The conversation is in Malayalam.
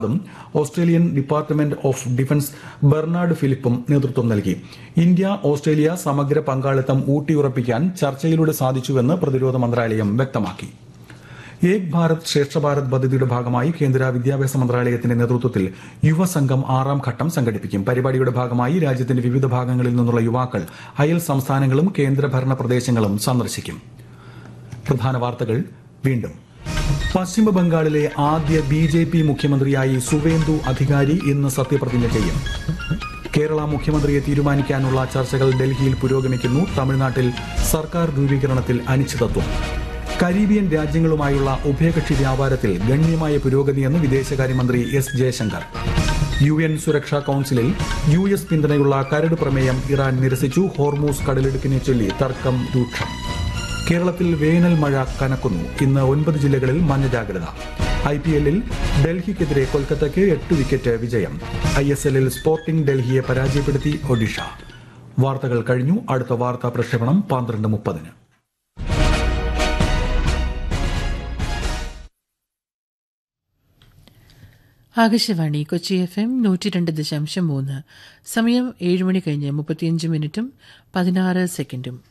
Australian department of defence Bernard ഫിലിപ്പും നേതൃത്വം നൽകി. ഇന്ത്യ ഓസ്ട്രേലിയ സമഗ്ര പങ്കാളിത്തം ഊട്ടിയുറപ്പിക്കാൻ ചർച്ചയിലൂടെ സാധിച്ചുവെന്ന് പ്രതിരോധ മന്ത്രാലയം വ്യക്തമാക്കി. ഏക് ഭാരത് ശ്രേഷ്ഠ ഭാരത് പദ്ധതിയുടെ ഭാഗമായി കേന്ദ്ര വിദ്യാഭ്യാസ മന്ത്രാലയത്തിന്റെ നേതൃത്വത്തിൽ യുവസംഘം 6ാം ഘട്ടം സംഘടിപ്പിക്കും. പരിപാടിയുടെ ഭാഗമായി രാജ്യത്തിന്റെ വിവിധ ഭാഗങ്ങളിൽ നിന്നുള്ള യുവാക്കൾ അയൽ സംസ്ഥാനങ്ങളും കേന്ദ്രഭരണ പ്രദേശങ്ങളും സന്ദർശിക്കും. പ്രധാന വാർത്തകൾ വീണ്ടും. പശ്ചിമ ബംഗാളിലെ ആദ്യ BJP മുഖ്യമന്ത്രിയായി സുവേന്ദു അധികാരി ഇന്ന് സത്യപ്രതിജ്ഞ ചെയ്യും. കേരള മുഖ്യമന്ത്രിയെ തീരുമാനിക്കാനുള്ള ചർച്ചകൾ ഡൽഹിയിൽ പുരോഗമിക്കുന്നു. തമിഴ്നാട്ടിൽ സർക്കാർ രൂപീകരണത്തിൽ അനിശ്ചിതത്വം. കരീബിയൻ രാജ്യങ്ങളുമായുള്ള ഉഭയകക്ഷി വ്യാപാരത്തിൽ ഗണ്യമായ പുരോഗതിയെന്ന് വിദേശകാര്യമന്ത്രി എസ് ജയശങ്കർ. UN സുരക്ഷാ കൌൺസിലിൽ US പിന്തുണയുള്ള കരട് പ്രമേയം ഇറാൻ നിരസിച്ചു. ഹോർമൂസ് കടലിടുക്കിനെ ചൊല്ലി തർക്കം രൂക്ഷം. കേരളത്തിൽ വേനൽ മഴ കനക്കുന്നു. ഇന്ന് 9 ജില്ലകളിൽ മഞ്ഞ ജാഗ്രത. IPL-ൽ ഡൽഹിക്കെതിരെ കൊൽക്കത്തയ്ക്ക് 8 വിക്കറ്റ് വിജയം. ISL-ൽ സ്പോർട്ടിംഗ് ഡൽഹിയെ പരാജയപ്പെടുത്തി ഒഡീഷ. വാർത്തകൾ കഴിഞ്ഞു. അടുത്ത വാർത്താ പ്രക്ഷേപണം 12:30. ആകാശവാണി കൊച്ചി FM 102.3. സമയം 7 മണി കഴിഞ്ഞ് 35 മിനിറ്റും 16 സെക്കൻഡും.